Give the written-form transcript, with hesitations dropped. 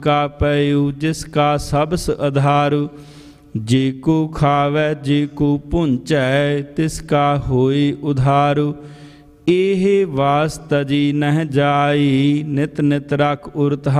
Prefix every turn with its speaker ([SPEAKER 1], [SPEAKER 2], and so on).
[SPEAKER 1] का पयु जिसका सबस आधारु। जे को खावै जे को पुंचै तिसका होई उधारु। एह वास तजी नह जाई नित नित रख उरत